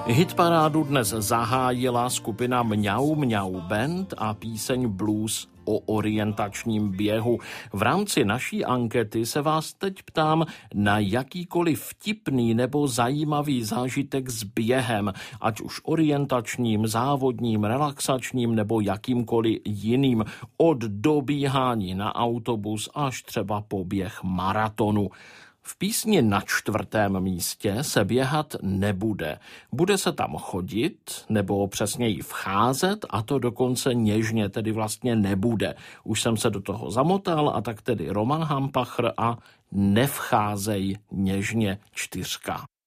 Hitparádu dnes zahájila skupina Mňau Mňau Band a píseň Blues o orientačním běhu. V rámci naší ankety se vás teď ptám na jakýkoliv vtipný nebo zajímavý zážitek s během, ať už orientačním, závodním, relaxačním nebo jakýmkoliv jiným, od dobíhání na autobus až třeba po běh maratonu. V písni na 4. místě se běhat nebude. Bude se tam chodit, nebo přesněji vcházet, a to dokonce něžně, tedy vlastně nebude. Už jsem se do toho zamotal, a tak tedy Roman Hampachr a Nevcházej něžně 4.